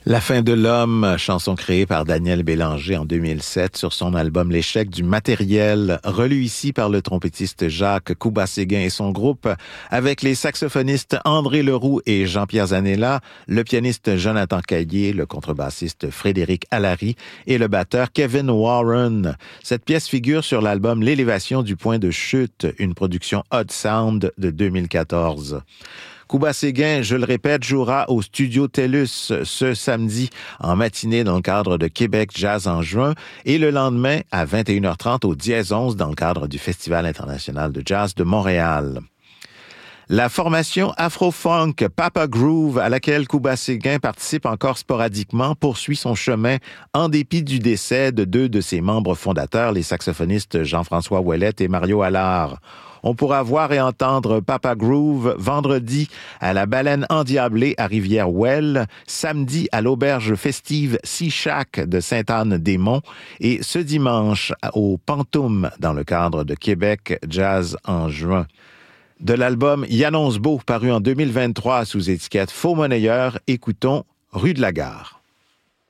La fin de l'homme, chanson créée par Daniel Bélanger en 2007 sur son album L'échec du matériel, relu ici par le trompettiste Jacques Couba-Séguin et son groupe, avec les saxophonistes André Leroux et Jean-Pierre Zanella, le pianiste Jonathan Caillé, le contrebassiste Frédéric Allary et le batteur Kevin Warren. Cette pièce figure sur l'album L'élévation du point de chute, une production Odd Sound de 2014. Couba-Séguin, je le répète, jouera au Studio TELUS ce samedi en matinée dans le cadre de Québec Jazz en juin et le lendemain à 21h30 au Dièse 11 dans le cadre du Festival international de jazz de Montréal. La formation Afro-Funk Papa Groove, à laquelle Couba-Séguin participe encore sporadiquement, poursuit son chemin en dépit du décès de deux de ses membres fondateurs, les saxophonistes Jean-François Ouellette et Mario Allard. On pourra voir et entendre Papa Groove vendredi à la Baleine Endiablée à Rivière-Ouelle, samedi à l'auberge festive Sea Shack de Sainte-Anne-des-Monts et ce dimanche au Pantoum dans le cadre de Québec Jazz en juin. De l'album Y'annonce beau, paru en 2023 sous étiquette Faux Monnayeur, écoutons Rue de la Gare.